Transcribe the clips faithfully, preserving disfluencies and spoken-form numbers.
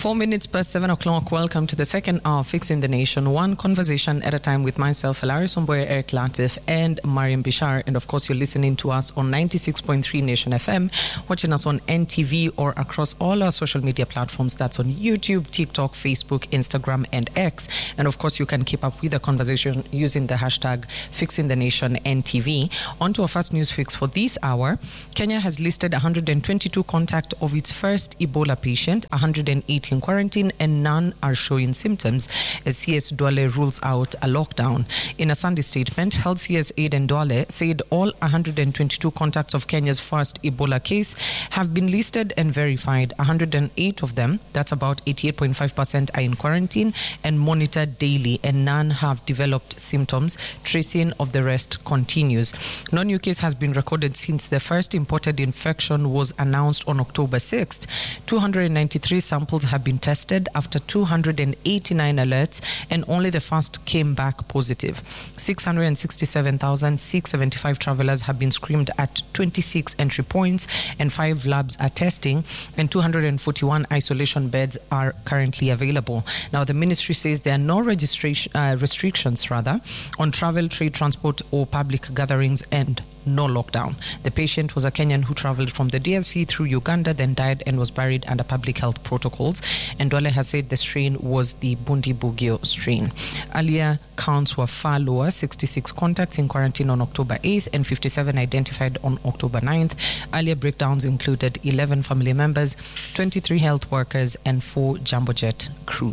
Four minutes past seven o'clock. Welcome to the second hour of Fixing the Nation. One conversation at a time with myself, Hilary Somboya, Eric Latif, and Mariam Bishar. And of course, you're listening to us on ninety-six point three Nation F M, watching us on N T V or across all our social media platforms. That's on YouTube, TikTok, Facebook, Instagram, and X. And of course, you can keep up with the conversation using the hashtag Fixing the Nation N T V. On to our first news fix for this hour. Kenya has listed one hundred twenty-two contact of its first Ebola patient, one hundred eight in quarantine, and none are showing symptoms as C S Duale rules out a lockdown. In a Sunday statement, Health C S Aiden Duale said all one hundred twenty-two contacts of Kenya's first Ebola case have been listed and verified. one hundred eight of them, that's about eighty-eight point five percent, are in quarantine and monitored daily, and none have developed symptoms. Tracing of the rest continues. No new case has been recorded since the first imported infection was announced on October sixth. two hundred ninety-three samples have been tested after two hundred eighty-nine alerts, and only the first came back positive. six hundred sixty-seven thousand six hundred seventy-five travelers have been screened at twenty-six entry points, and five labs are testing, and two hundred forty-one isolation beds are currently available. Now, the ministry says there are no registration uh, restrictions rather on travel, trade, transport, or public gatherings, and no lockdown. The patient was a Kenyan who traveled from the D R C through Uganda, then died and was buried under public health protocols. And Duale has said the strain was the Bundibugyo strain. Earlier counts were far lower, sixty-six contacts in quarantine on October eighth and fifty-seven identified on October ninth. Earlier breakdowns included eleven family members, twenty-three health workers, and four jumbo jet crew.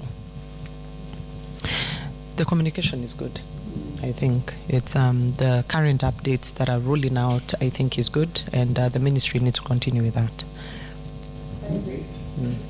The communication is good. I think it's um, the current updates that are rolling out, I think, is good, and uh, the ministry needs to continue with that. Mm.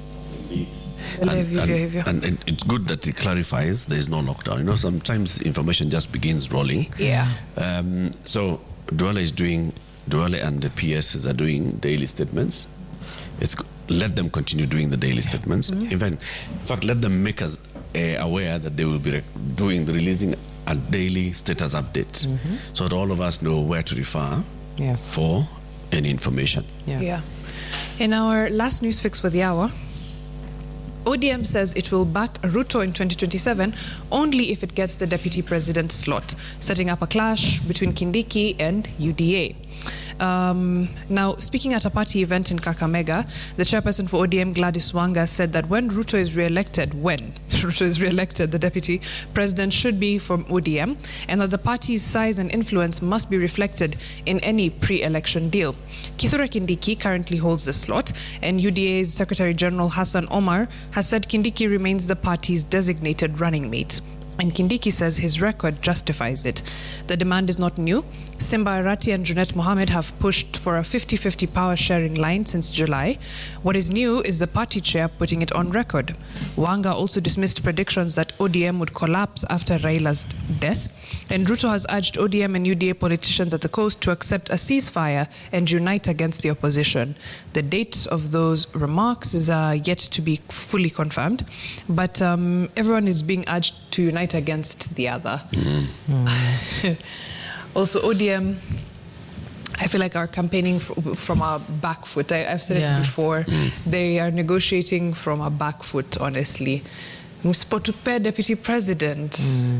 And, and, and it's good that it clarifies there is no lockdown. You know, sometimes information just begins rolling. Yeah. Um, so Duale is doing, Duale and the P Ss are doing daily statements. It's let them continue doing the daily statements. Mm-hmm. In fact, in fact, let them make us uh, aware that they will be re- doing the releasing a daily status update, mm-hmm. so that all of us know where to refer yeah. for any information. Yeah. yeah. In our last news fix for the hour, O D M says it will back Ruto in twenty twenty-seven only if it gets the deputy president slot, setting up a clash between Kindiki and U D A. Um, now, speaking at a party event in Kakamega, the chairperson for O D M, Gladys Wanga, said that when Ruto is re-elected, when Ruto is re-elected, the deputy president should be from O D M, and that the party's size and influence must be reflected in any pre-election deal. Kithure Kindiki currently holds the slot, and U D A's Secretary General Hassan Omar has said Kindiki remains the party's designated running mate. And Kindiki says his record justifies it. The demand is not new. Simba Arati and Junet Mohammed have pushed for a fifty-fifty power-sharing line since July. What is new is the party chair putting it on record. Wanga also dismissed predictions that O D M would collapse after Raila's death. And Ruto has urged O D M and U D A politicians at the coast to accept a ceasefire and unite against the opposition. The date of those remarks is uh, yet to be fully confirmed, but um, everyone is being urged to unite against the other. Mm. Mm. Also, O D M, I feel like are campaigning f- from a back foot. I, I've said yeah. it before. Mm. They are negotiating from a back foot, honestly. Mspotupe deputy president.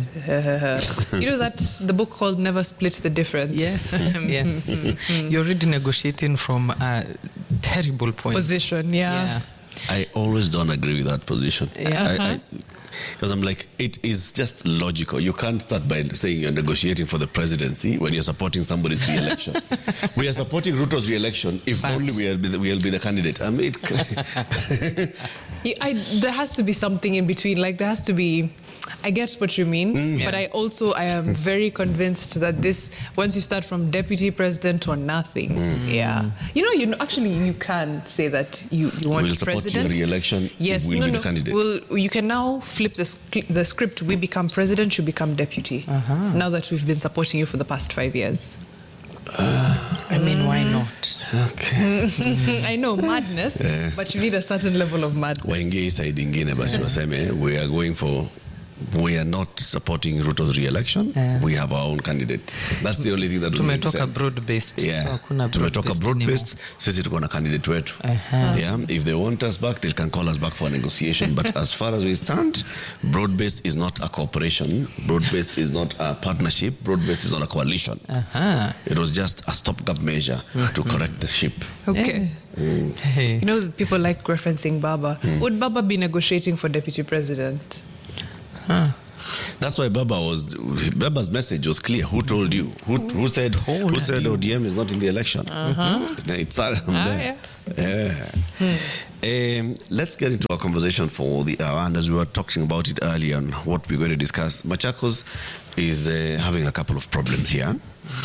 Mm. You know that the book called Never Split the Difference? Yes, yes. Mm. You're already negotiating from a terrible point. Position, yeah. yeah. I always don't agree with that position. Yeah. Uh-huh. Because I'm like, it is just logical. You can't start by saying you're negotiating for the presidency when you're supporting somebody's re-election. We are supporting Ruto's re-election if Facts. only we will be, be the candidate. I mean, it yeah, I, there has to be something in between. Like, there has to be... I get what you mean, mm, yeah. but I also I am very convinced that this, once you start from deputy president or nothing, mm. yeah, you know, you know, actually you can say that you, you want we'll president. Support your re-election. Yes, we'll no, be no. the candidate. Well, you can now flip the the script. We become president, you become deputy. Uh-huh. Now that we've been supporting you for the past five years. Uh, I mean, why not? Okay. I know, madness, yeah. but you need a certain level of madness. We are going for we are not supporting Ruto's re-election. Yeah. We have our own candidate. That's the only thing that will make Tumetoka sense. broad-based. Yeah. So hakuna Tumetoka broad-based broad-based. Sisi tuko na candidate wetu. Uh-huh. Yeah. If they want us back, they can call us back for a negotiation. But as far as we stand, broad-based is not a cooperation. Broad-based is not a partnership. Broad-based is not a coalition. Uh-huh. It was just a stopgap measure to correct the ship. Okay. Mm. Hey. You know, people like referencing Baba. Hmm. Would Baba be negotiating for deputy president? Huh. That's why Baba was. Baba's message was clear. Who told you? Who, who said? Who said O D M is not in the election? Uh-huh. It started from Ah, there. yeah. Yeah. Um, let's get into our conversation for the hour. And as we were talking about it earlier, on what we're going to discuss, Machakos is uh, having a couple of problems here.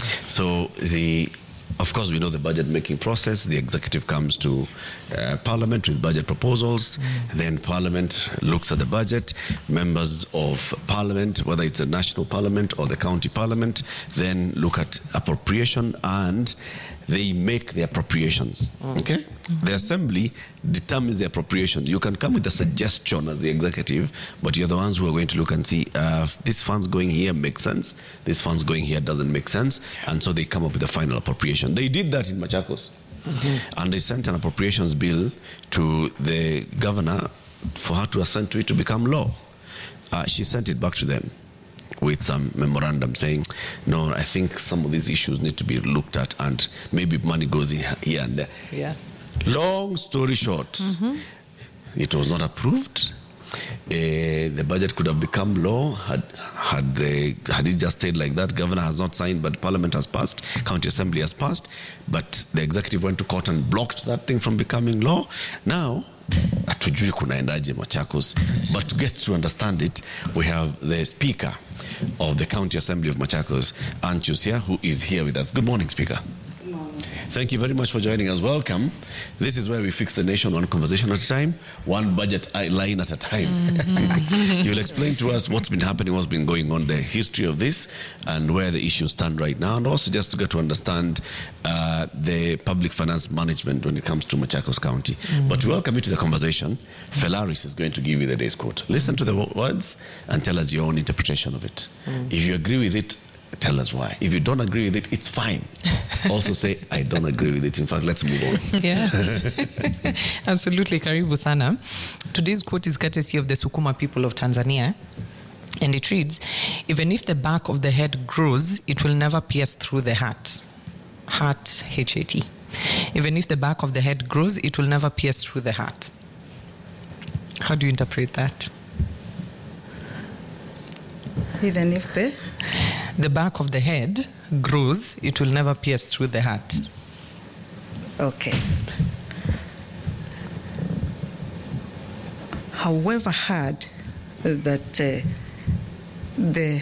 So the. Of course, we know the budget-making process. The executive comes to uh, Parliament with budget proposals. Mm. Then Parliament looks at the budget. Members of Parliament, whether it's the national Parliament or the county Parliament, then look at appropriation and they make the appropriations. Mm. Okay? Mm-hmm. The Assembly determines the appropriations. You can come with a suggestion as the executive, but you're the ones who are going to look and see uh, this fund's going here makes sense, this fund's going here doesn't make sense, and so they come up with the final appropriation. They did that in Machakos. Mm-hmm. And they sent an appropriations bill to the governor for her to assent to it to become law. Uh, she sent it back to them with some memorandum saying, no, I think some of these issues need to be looked at and maybe money goes in here and there. Yeah. Long story short, mm-hmm. it was not approved. Uh, the budget could have become law had had, the, had it just stayed like that. Governor has not signed, but Parliament has passed. County Assembly has passed. But the executive went to court and blocked that thing from becoming law. Now, hatujui kunaendaje Machakos. But to get to understand it, we have the Speaker of the County Assembly of Machakos, Anne Chusia, who is here with us. Good morning, Speaker. Good morning. Thank you very much for joining us. Welcome. This is where we fix the nation one conversation at a time, one budget line at a time. Mm-hmm. You'll explain to us what's been happening, what's been going on, the history of this, and where the issues stand right now, and also just to get to understand uh, the public finance management when it comes to Machakos County. Mm-hmm. But to welcome you to the conversation, Felaris is going to give you the day's quote. Listen to the words and tell us your own interpretation of it. Mm-hmm. If you agree with it, tell us why. If you don't agree with it, it's fine. Also say, I don't agree with it. In fact, let's move on. Yeah. Absolutely. Karibu sana. Today's quote is courtesy of the Sukuma people of Tanzania. And it reads, even if the back of the head grows, it will never pierce through the heart. Heart, H A T. Even if the back of the head grows, it will never pierce through the heart. How do you interpret that? Even if the the back of the head grows, it will never pierce through the heart. okay. However hard that uh, the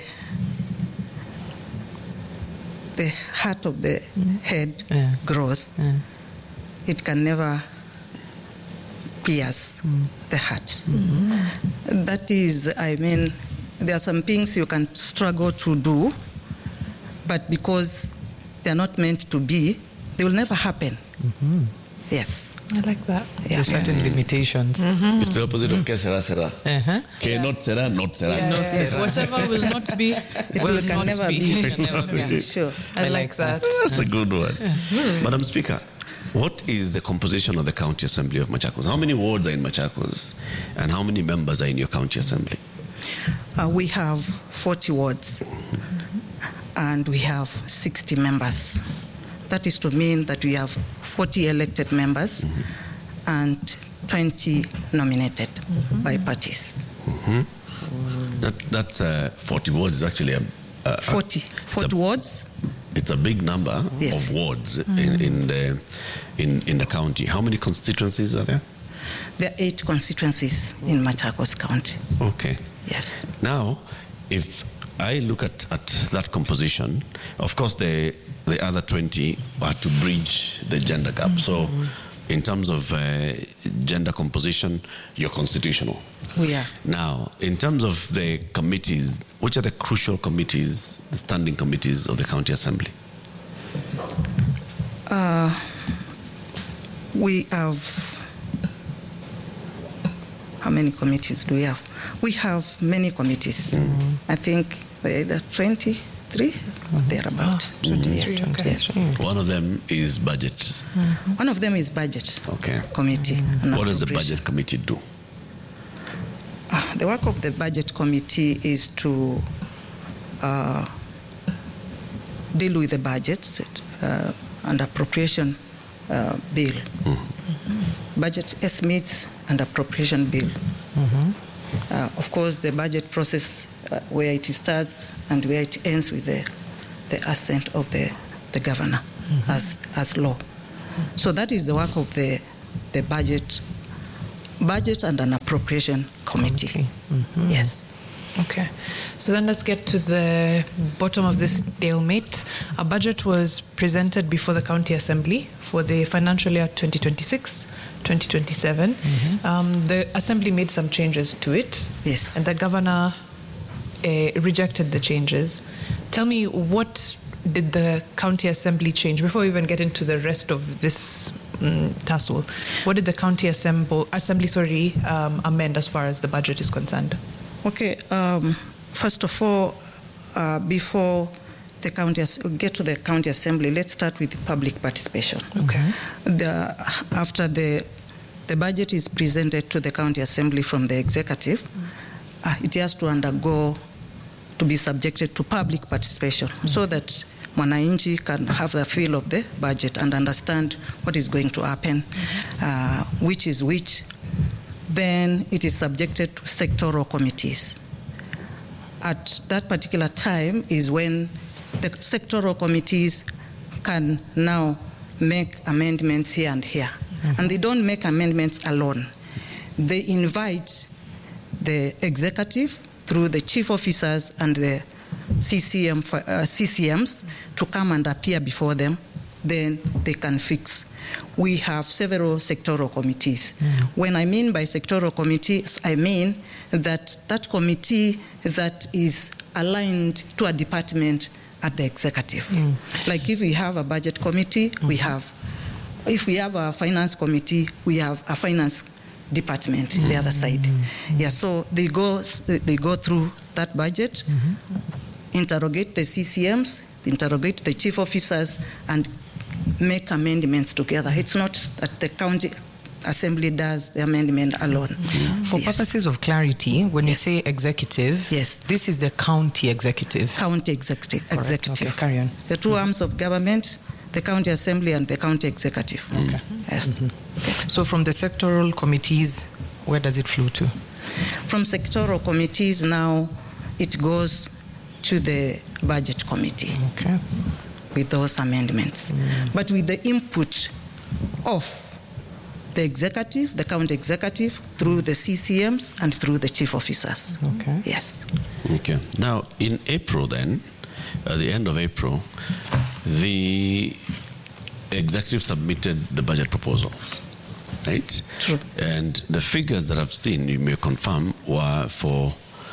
the heart of the mm. head yeah. grows, yeah. it can never pierce mm. the heart. Mm-hmm. That is, I mean, there are some things you can struggle to do, but because they are not meant to be, they will never happen. Mm-hmm. Yes. I like that. Yeah. There's certain limitations. Mm-hmm. It's the opposite of ke sera sera. Uh-huh. Ke Yeah. not sera, not sera. Yeah, Not yeah, yeah. sera. Whatever will not be, It will will can not never be. be. It can never be. Yeah, sure. I, I like like that. That's a good one. Madam Speaker, what is the composition of the County Assembly of Machakos? How many wards are in Machakos? And how many members are in your County Assembly? Uh, we have forty wards and we have sixty members. That is to mean that we have forty elected members mm-hmm. and twenty nominated mm-hmm. by parties. Mm-hmm. That, that's uh, forty wards is actually a, a forty, forty a, wards. It's a big number Yes. of wards mm-hmm. in, in, the, in, in the county. How many constituencies are there? There are eight constituencies in Machakos County. Okay. Yes. Now, if I look at, at that composition, of course, the the other twenty are to bridge the gender gap. Mm-hmm. So, in terms of uh, gender composition, you're constitutional. We are. Now, in terms of the committees, which are the crucial committees, the standing committees of the County Assembly? Uh, we have how many committees do we have? We have many committees. Mm-hmm. I think either twenty-three, mm-hmm. thereabout. Oh, twenty-three, yes. Okay. Yes. One of them is budget. Mm-hmm. One of them is budget okay. committee. Mm-hmm. What does the budget committee do? Uh, the work of the budget committee is to uh, deal with the budgets uh, and appropriation uh, bill. Mm-hmm. Budget estimates and appropriation bill. Mm-hmm. Uh, of course, the budget process, uh, where it starts and where it ends with the, the assent of the, the governor mm-hmm. as, as law. Mm-hmm. So that is the work of the, the budget budget and an appropriation committee. committee. Mm-hmm. Yes. Okay. So then let's get to the bottom of this stalemate. A budget was presented before the county assembly for the financial year twenty twenty-six twenty twenty-seven. Mm-hmm. Um, the assembly made some changes to it. Yes. And the governor uh, rejected the changes. Tell me, what did the county assembly change before we even get into the rest of this um, tussle? What did the county assembly, assembly sorry, um, amend as far as the budget is concerned? Okay. Um, first of all, uh, before the county get to the county assembly, let's start with public participation. Okay. The, after the the budget is presented to the county assembly from the executive, mm. uh, it has to undergo to be subjected to public participation mm. so that Mwananchi can have the feel of the budget and understand what is going to happen, mm-hmm. uh, which is which. Then it is subjected to sectoral committees. At that particular time is when the sectoral committees can now make amendments here and here. Mm-hmm. And they don't make amendments alone. They invite the executive through the chief officers and the C C M, uh, C C Ms to come and appear before them. Then they can fix. We have several sectoral committees. Mm. When I mean by sectoral committees, I mean that that committee that is aligned to a department at the executive. Mm. Like if we have a budget committee, mm. we have, if we have a finance committee, we have a finance department, mm. the other side. Mm-hmm. Yeah, so they go, they go through that budget, mm-hmm. interrogate the C C Ms, interrogate the chief officers, and make amendments together. It's not that the county assembly does the amendment alone. Mm-hmm. For yes. purposes of clarity, when yes. you say executive, yes. this is the county executive. County executive. executive. Okay, carry on. The two mm-hmm. arms of government, the county assembly and the county executive. Okay. Mm-hmm. Yes. Mm-hmm. Okay. So from the sectoral committees, where does it flow to? From sectoral committees now, it goes to the budget committee. Okay. With those amendments. Mm. But with the input of the executive, the county executive, through the C C Ms and through the chief officers. Okay. Yes. Okay. Now, in April then, at the end of April, the executive submitted the budget proposal, right? True. And the figures that I've seen, you may confirm, were for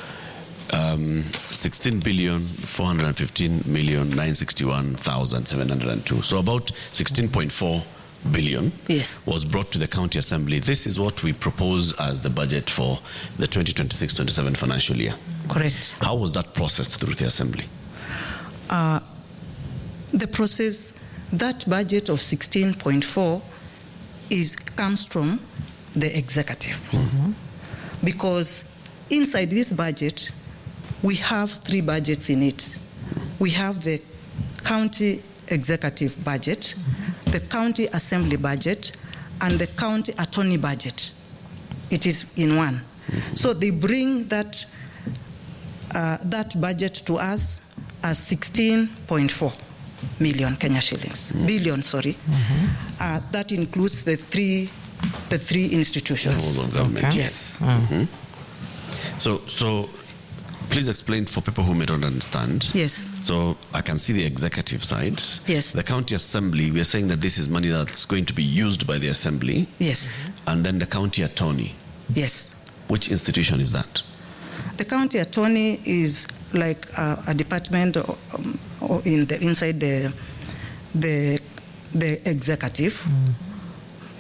Um, sixteen billion four hundred fifteen million nine hundred sixty-one thousand seven hundred two. So about sixteen point four billion yes. was brought to the county assembly. This is what we propose as the budget for the twenty twenty-six twenty-seven financial year. Correct. How was that processed through the assembly? Uh, the process, that budget of sixteen point four is comes from the executive. Mm-hmm. Because inside this budget, we have three budgets in it. We have the county executive budget, mm-hmm. the county assembly budget, and the county attorney budget. It is in one. Mm-hmm. So they bring that uh, that budget to us as sixteen point four million Kenya shillings, mm-hmm. billion, sorry. Mm-hmm. Uh, that includes the three the three institutions. The whole of government. Okay. Yes. Mm-hmm. So so. Please explain for people who may not understand. Yes. So I can see the executive side. Yes. The county assembly, we are saying that this is money that's going to be used by the assembly. Yes. And then the county attorney. Yes. Which institution is that? The county attorney is like a, a department or, um, or in the inside the the the executive. Mm.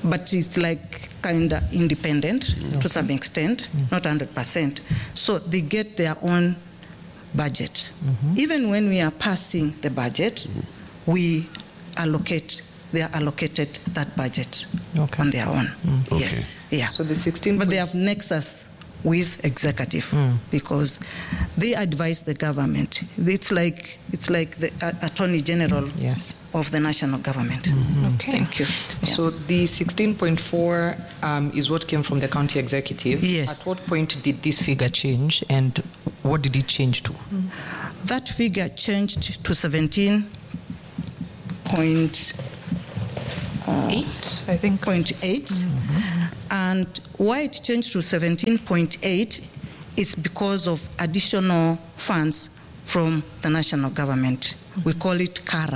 but it's like kind of independent Okay. to some extent, not one hundred percent. So they get their own budget. Even when we are passing the budget, we allocate, they are allocated that budget Okay. on their own. Yes, yeah. So the sixteen. But they have nexus with executive because they advise the government. It's like it's like the uh, Attorney General Yes. of the national government. Okay. Thank you. Yeah. So the sixteen point four um, is what came from the county executive. Yes. At what point did this figure change, and what did it change to? That figure changed to seventeen point Eight, I think. eight, and why it changed to seventeen point eight is because of additional funds from the national government. We call it CARA.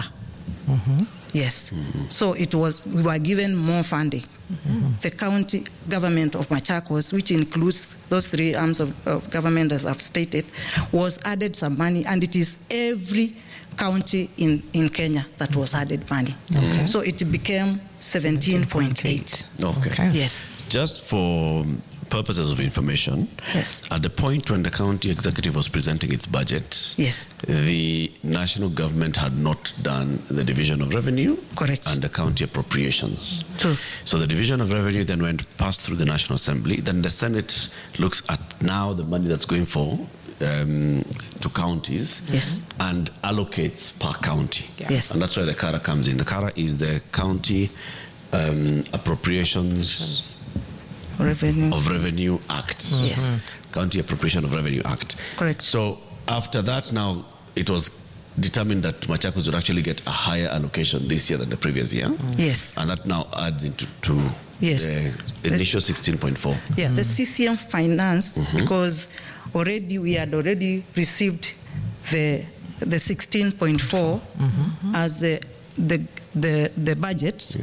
Yes. So it was, we were given more funding. The county government of Machakos, which includes those three arms of, of government as I've stated, was added some money, and it is every county in, in Kenya that was added money. Okay. So it became seventeen point eight. Okay. Okay. Yes. Just for purposes of information, Yes. at the point when the county executive was presenting its budget, Yes. the national government had not done the division of revenue Correct. and the county appropriations. True. So the division of revenue then went passed through the National Assembly. Then the Senate looks at now the money that's going for um, to counties Yes. and allocates per county. Yeah. Yes. And that's where the CARA comes in. The CARA is the County um, Appropriations Revenue. of Revenue Act. Yes. County Appropriation of Revenue Act. Correct. So after that, now it was determined that Machakos would actually get a higher allocation this year than the previous year. Yes. And that now adds into to Yes. the initial sixteen point four. Yeah, the C C M finance, because already we had already received the the sixteen point four as the the the, the budget,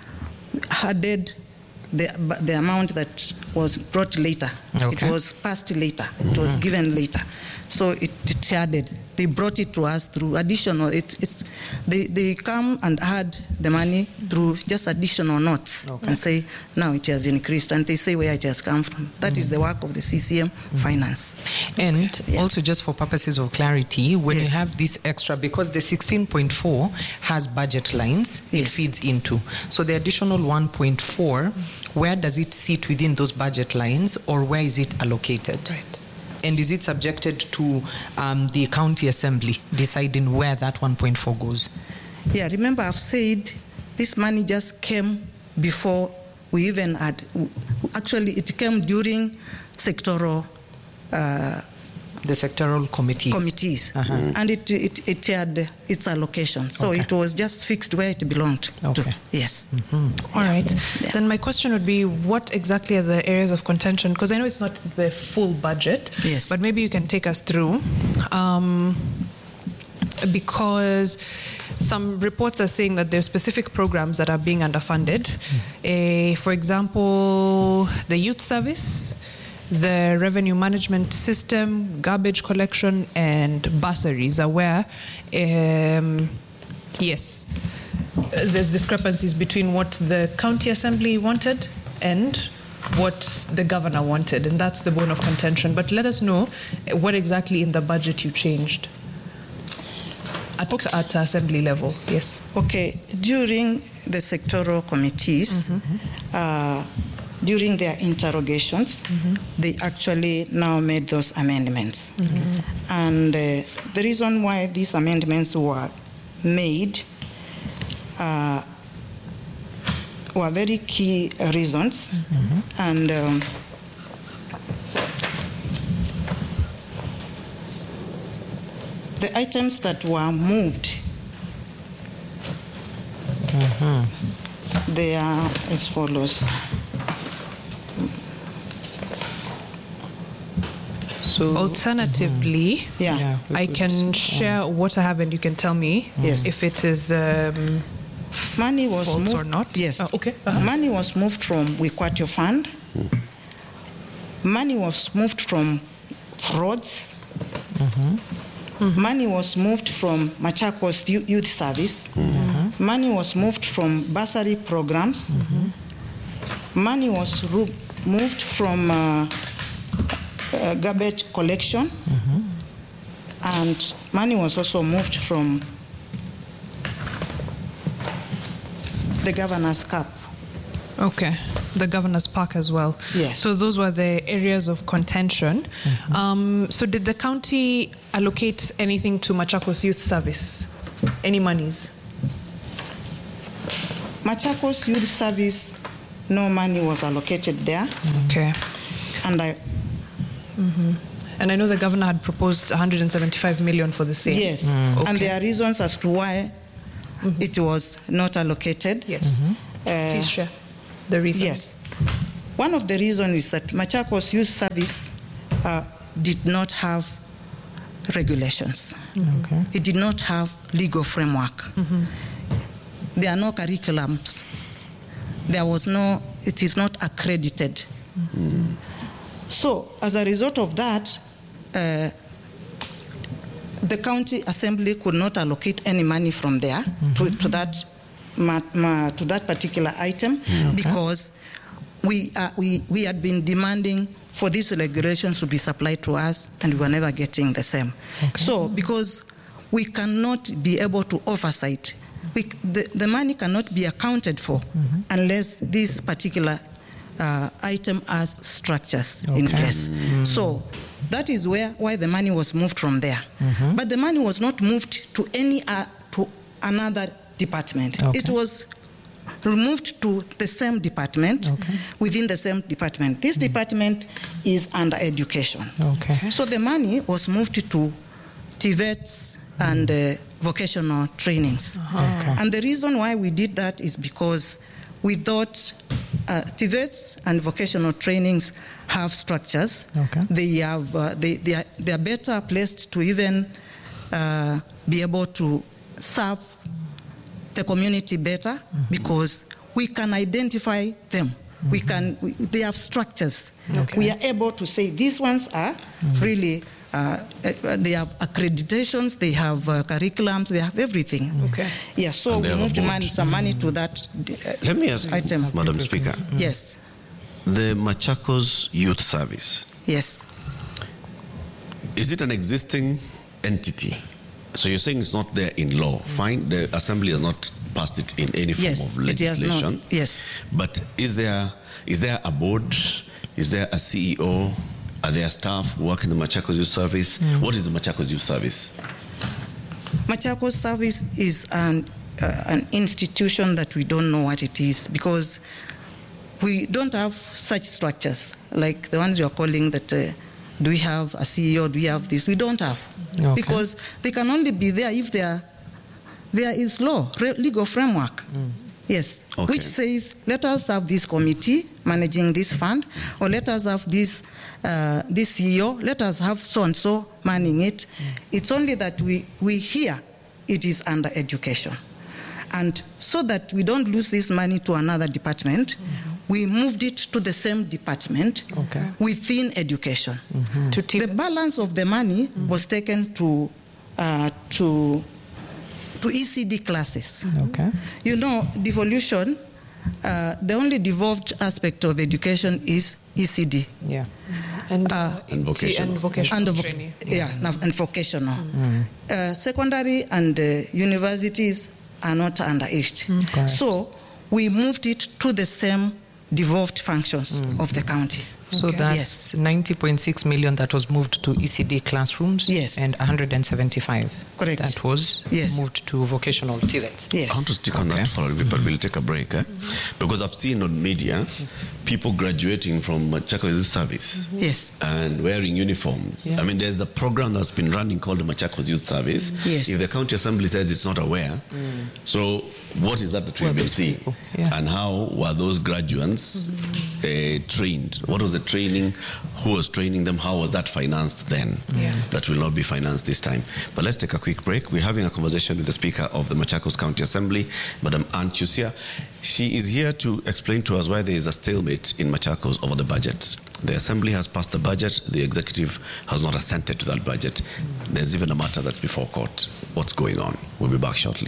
added the the amount that was brought later. Okay. It was passed later. It was given later. So it, it added. They brought it to us through additional. It, it's they, they come and add the money through just additional notes and say now it has increased, and they say where it has come from. That is the work of the C C M finance. And Yeah. also, just for purposes of clarity, when Yes. you have this extra, because the sixteen point four has budget lines, it Yes. feeds into. So the additional one point four, where does it sit within those budget lines, or where is it allocated? Right. And is it subjected to um, the county assembly deciding where that one point four goes? Yeah, remember I've said this money just came before we even had, actually it came during sectoral uh, The sectoral committees. committees, Uh-huh. and it, it, it had its allocation. So Okay. it was just fixed where it belonged Okay. to. Yes. All right. Yeah. Then my question would be, what exactly are the areas of contention? Because I know it's not the full budget, Yes. but maybe you can take us through. Um, because some reports are saying that there are specific programs that are being underfunded. Uh, for example, the youth service, the revenue management system, garbage collection, and bursaries are where, um, yes, there's discrepancies between what the county assembly wanted and what the governor wanted, and that's the bone of contention. But let us know what exactly in the budget you changed at, at assembly level. Yes. Okay, during the sectoral committees, uh, during their interrogations, they actually now made those amendments. And uh, the reason why these amendments were made uh, were very key reasons. And um, the items that were moved, they are as follows. So, Alternatively, Yeah. yeah, we I could- can share what I have, and you can tell me Yes. if it is um, Money was false moved or not. Yes. Oh, okay. Uh-huh. Money was moved from Wikwatio Fund. Money was moved from frauds. Money was moved from Machakos Youth Service. Money was moved from bursary programs. money was ro- moved from uh, uh, garbage collection, mm-hmm. and money was also moved from the governor's cap. Okay, the governor's park as well. Yes. So those were the areas of contention. Mm-hmm. Um, so did the county allocate anything to Machakos Youth Service? Any monies? Machakos Youth Service, no money was allocated there. Okay. And I... Mm-hmm. And I know the governor had proposed one hundred seventy-five million for the same. Yes, mm. okay. And there are reasons as to why mm-hmm. it was not allocated. Yes. Mm-hmm. Uh, Please share the reasons. Yes. One of the reasons is that Machakos Youth Service uh, did not have regulations. Okay. It did not have legal framework. Mm-hmm. There are no curriculums. There was no, it is not accredited. Mm-hmm. So, as a result of that, uh, the county assembly could not allocate any money from there mm-hmm. to, to that ma, ma, to that particular item okay. because we, uh, we, we had been demanding for these regulations to be supplied to us, and we were never getting the same. Okay. So, because we cannot be able to oversight, we, the, the money cannot be accounted for mm-hmm. unless this particular uh, item has structures okay. in place. Mm-hmm. So, that is where why the money was moved from there. Mm-hmm. But the money was not moved to any uh, to another department. Okay. It was removed to the same department okay. within the same department. This mm-hmm. department is under education. Okay. So the money was moved to T V E Ts and uh, vocational trainings. Uh-huh. Okay. And the reason why we did that is because we thought uh, T V E Ts and vocational trainings have structures. Okay. They have uh, they they are, they are better placed to even uh, be able to serve the community better mm-hmm. because we can identify them. Mm-hmm. We can we, they have structures. Okay. We are able to say these ones are mm-hmm. really uh, they have accreditations, they have uh, curriculums, they have everything. Okay. Yeah. So we moved money, some money to that. Uh, Let me ask item. Madam Speaker. Mm-hmm. Yes. The Machakos Youth Service. Yes. Is it an existing entity? So you're saying it's not there in law. Fine, the Assembly has not passed it in any form yes, of legislation. It has not. Yes. But is there is there a board? Is there a C E O? Are there staff who work in the Machakos Youth Service? Mm. What is the Machakos Youth Service? Machakos Service is an, uh, an institution that we don't know what it is because we don't have such structures like the ones you are calling that uh, do we have a C E O, do we have this? We don't have. Okay. Because they can only be there if there, there is law, legal framework. Mm. Yes, okay. Which says, let us have this committee managing this fund, or let us have this, uh, this C E O, let us have so-and-so manning it. Mm. It's only that we, we hear it is under education. And so that we don't lose this money to another department, mm-hmm. we moved it to the same department okay. within education. Mm-hmm. To the balance of the money mm-hmm. was taken to uh, to to E C D classes. Okay. You know, devolution, uh, the only devolved aspect of education is E C D. Yeah. And, uh, and vocational. And vocational and training. Yeah, yeah, and vocational. Mm-hmm. Uh, secondary and uh, universities are not underaged. Mm, so we moved it to the same devolved functions mm. of the county. So okay. that's yes. ninety point six million that was moved to E C D classrooms yes. and one hundred seventy-five Correct. that was yes. moved to vocational T V E Ts. Yes. I want to stick on okay. that for a little bit, but we'll take a break. Eh? Mm-hmm. Because I've seen on media people graduating from Machakos Youth Service mm-hmm. yes. and wearing uniforms. Yeah. I mean, there's a program that's been running called the Machakos Youth Service. Mm-hmm. Yes. If the county assembly says it's not aware, mm. so what is that that we've been seeing? Yeah. And how were those graduates mm-hmm. uh, trained? What was the training? Who was training them? How was that financed then? Yeah. That will not be financed this time. But let's take a quick break. We're having a conversation with the Speaker of the Machakos County Assembly, Madam Ann Chusia. She is here to explain to us why there is a stalemate in Machakos over the budget. The Assembly has passed the budget. The Executive has not assented to that budget. There's even a matter that's before court. What's going on? We'll be back shortly.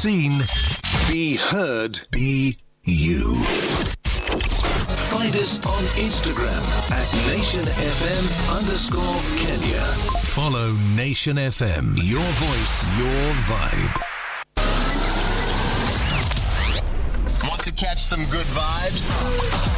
seen, be heard, be you. Find us on Instagram at NationFM underscore Kenya. Follow Nation F M. Your voice, your vibe. Want to catch some good vibes?